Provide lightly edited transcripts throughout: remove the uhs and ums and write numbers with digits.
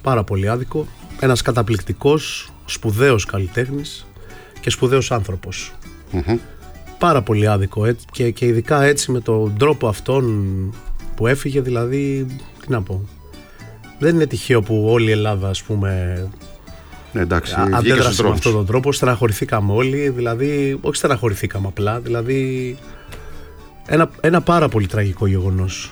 πάρα πολύ άδικο. Ένας καταπληκτικός, σπουδαίος καλλιτέχνης και σπουδαίος άνθρωπος. Πάρα πολύ άδικο και ειδικά έτσι με τον τρόπο αυτόν που έφυγε, δηλαδή, τι να πω. Δεν είναι τυχαίο που όλη η Ελλάδα, ας πούμε, αντέδρασε με αυτόν τον τρόπο. Στεναχωρηθήκαμε όλοι, δηλαδή, όχι στεναχωρηθήκαμε απλά, δηλαδή ένα πάρα πολύ τραγικό γεγονός.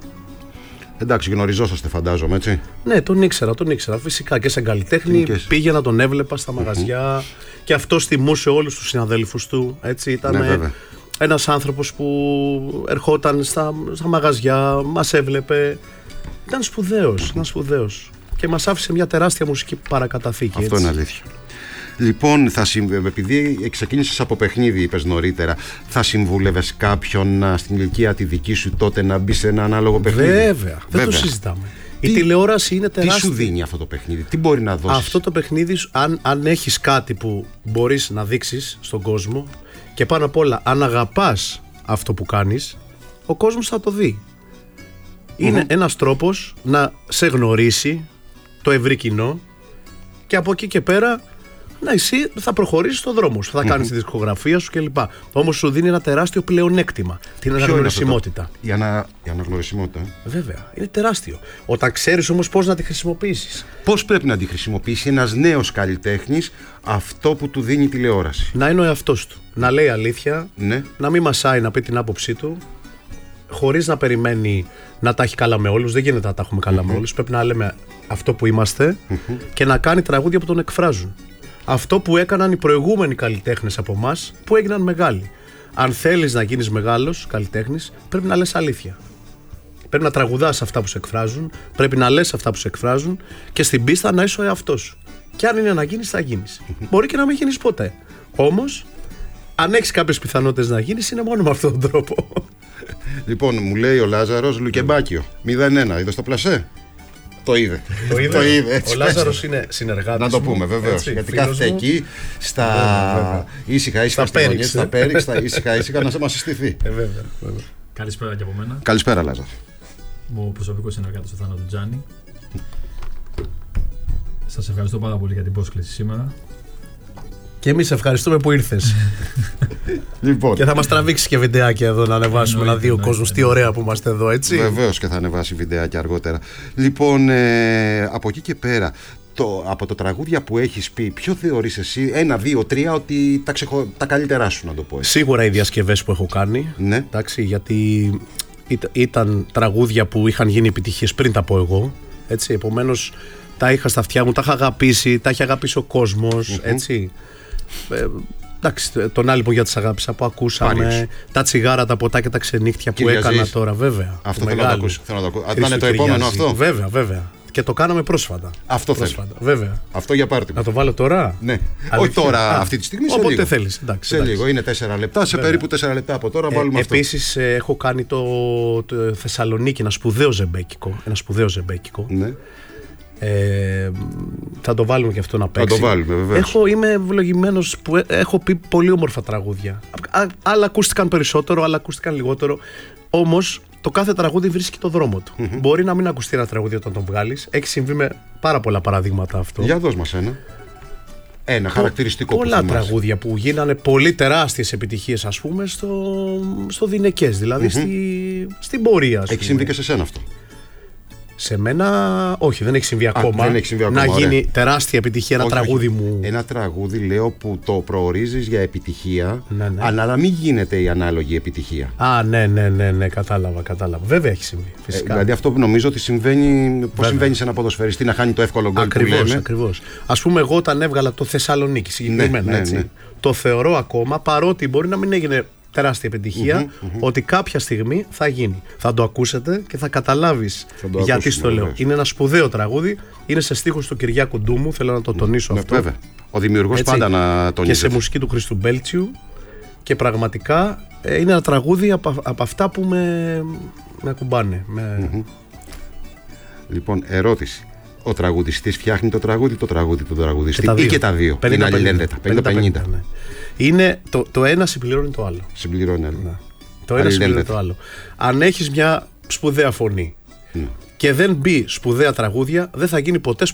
Εντάξει, γνωριζόσαστε, φαντάζομαι, έτσι. Ναι, τον ήξερα. Φυσικά και σαν καλλιτέχνη πήγαινα, τον έβλεπα στα μαγαζιά και αυτός τιμούσε όλους τους συναδέλφους του. Έτσι, ήταν ένας άνθρωπος που ερχόταν στα μαγαζιά, μας έβλεπε. Ήταν σπουδαίος. Και μας άφησε μια τεράστια μουσική παρακαταθήκη. Αυτό είναι αλήθεια. Λοιπόν, επειδή ξεκίνησες από παιχνίδι, είπες νωρίτερα, θα συμβούλευες κάποιον στην ηλικία τη δική σου τότε να μπει σε ένα ανάλογο παιχνίδι? Βέβαια. Δεν το συζητάμε. Η τηλεόραση είναι τεράστια. Τι σου δίνει αυτό το παιχνίδι, τι μπορεί να δώσει? Αυτό το παιχνίδι, αν έχεις κάτι που μπορείς να δείξεις στον κόσμο και πάνω απ' όλα, αν αγαπάς αυτό που κάνεις, ο κόσμος θα το δει. Είναι ένας τρόπος να σε γνωρίσει το ευρύ κοινό και από εκεί και πέρα να εσύ θα προχωρήσεις στον δρόμο σου, θα κάνεις τη δισκογραφία σου κλπ. Όμως σου δίνει ένα τεράστιο πλεονέκτημα, την αναγνωρισιμότητα. Η αναγνωρισιμότητα. Βέβαια, είναι τεράστιο. Όταν ξέρεις όμως πώς να τη χρησιμοποιήσεις. Πώς πρέπει να τη χρησιμοποιήσει ένας νέος καλλιτέχνης αυτό που του δίνει η τηλεόραση? Να είναι ο εαυτός του. Να λέει αλήθεια, να μην μασάει, να πει την άποψή του, χωρίς να περιμένει να τα έχει καλά με όλους. Δεν γίνεται να τα έχουμε καλά με όλους. Πρέπει να λέμε αυτό που είμαστε και να κάνει τραγούδια που τον εκφράζουν. Αυτό που έκαναν οι προηγούμενοι καλλιτέχνες από εμάς που έγιναν μεγάλοι. Αν θέλεις να γίνεις μεγάλος καλλιτέχνης, πρέπει να λες αλήθεια. Πρέπει να τραγουδάς αυτά που σε εκφράζουν, πρέπει να λες αυτά που σε εκφράζουν και στην πίστα να είσαι ο εαυτός σου. Και αν είναι να γίνεις, θα γίνεις. Μπορεί και να μην γίνεις ποτέ. Όμως, αν έχεις κάποιες πιθανότητες να γίνεις, είναι μόνο με αυτόν τον τρόπο. Λοιπόν, μου λέει ο Λάζαρος, Λουκεμπάκιο 0-1, είδες το πλασέ? Το είδε. Ο Λάζαρος είναι συνεργάτης. Να το πούμε, βεβαίως. Γιατί κάθεται εκεί στα ήσυχα στα πέριξ, ήσυχα να μας συστηθεί. Βέβαια. Καλησπέρα και από μένα. Καλησπέρα, Λάζαρο. Ο προσωπικός συνεργάτης του Θάνατου Τζάνι. Σας ευχαριστώ πάρα πολύ για την πρόσκληση σήμερα. Και εμείς ευχαριστούμε που ήρθες. Λοιπόν. Και θα μας τραβήξει και βιντεάκια εδώ να ανεβάσουμε, να δει ο κόσμος τι ωραία που είμαστε εδώ, έτσι. Βεβαίως και θα ανεβάσει βιντεάκια αργότερα. Λοιπόν, από εκεί και πέρα, από το τραγούδια που έχεις πει, ποιο θεωρείς εσύ, 1, 2, 3, ότι τα καλύτερά σου, να το πω έτσι? Σίγουρα οι διασκευές που έχω κάνει. Ναι. Εντάξει, γιατί ήταν τραγούδια που είχαν γίνει επιτυχίες πριν τα πω εγώ. Έτσι, επομένως τα είχα στα αυτιά μου, τα είχα αγαπήσει, τα είχε αγαπήσει ο κόσμος, έτσι. Εντάξει, τον άλλο για τις αγάπησα που ακούσαμε, τα τσιγάρα, τα ποτά και τα ξενύχτια που έκανα τώρα, βέβαια. Αυτό θέλω να το ακούσω. Θα είναι το επόμενο αυτό? Βέβαια. Και το κάναμε πρόσφατα. Αυτό θέλω. Βέβαια. Αυτό για πάρτι. Να το βάλω τώρα? Ναι. Όχι τώρα, αυτή τη στιγμή. Όποτε θέλεις. Σε λίγο. Είναι 4 λεπτά. Σε περίπου 4 λεπτά από τώρα βάλουμε αυτό. Επίσης, έχω κάνει το Θεσσαλονίκη, ένα σπουδαίο ζεμπέκικο. Ναι. Θα το βάλουμε και αυτό να παίξει. Θα το βάλουμε, βεβαίως. Είμαι ευλογημένος που έχω πει πολύ όμορφα τραγούδια. Άλλα ακούστηκαν περισσότερο, άλλα ακούστηκαν λιγότερο. Όμως το κάθε τραγούδι βρίσκει το δρόμο του. Μπορεί να μην ακουστεί ένα τραγούδι όταν τον βγάλεις. Έχει συμβεί με πάρα πολλά παραδείγματα αυτό. Για δώσ' μας ένα χαρακτηριστικό που πολλά τραγούδια που γίνανε πολύ τεράστιες επιτυχίες, ας πούμε, στο Δινεκές, δηλαδή στην πορεία. Έχει συμβεί και σε σένα αυτό? Σε μένα, όχι, δεν έχει συμβεί ακόμα. Να γίνει τεράστια επιτυχία ένα τραγούδι μου. Ένα τραγούδι, λέω, που το προορίζεις για επιτυχία, αλλά να μην γίνεται η ανάλογη επιτυχία. Ναι, κατάλαβα. Βέβαια έχει συμβεί. Φυσικά. Δηλαδή αυτό που νομίζω ότι συμβαίνει. Πώς συμβαίνει σε ένα ποδοσφαιριστή να χάνει το εύκολο γκολ που λέμε. Ακριβώς. Ας πούμε, εγώ όταν έβγαλα το Θεσσαλονίκη συγκεκριμένα, έτσι, το θεωρώ ακόμα, παρότι μπορεί να μην έγινε τεράστια επιτυχία, ότι κάποια στιγμή θα γίνει. Θα το ακούσετε και θα καταλάβεις γιατί στο λέω. Είναι ένα σπουδαίο τραγούδι, είναι σε στίχους του Κυριάκου Ντούμου, θέλω να το τονίσω αυτό. Βέβαια. Ο δημιουργός πάντα να τονίζει. Και σε μουσική του Χρήστου Μπέλτσιου. Και πραγματικά είναι ένα τραγούδι από αυτά που με ακουμπάνε. Λοιπόν, ερώτηση. Ο τραγουδιστής φτιάχνει το τραγούδι τον τραγουδιστή, ή και τα δύο? 50-50. Είναι αλληλένδετα. 50-50. Είναι το ένα συμπληρώνει το άλλο. Το ένα συμπληρώνει το άλλο. Αν έχεις μια σπουδαία φωνή και δεν μπει σπουδαία τραγούδια, δεν θα γίνει ποτέ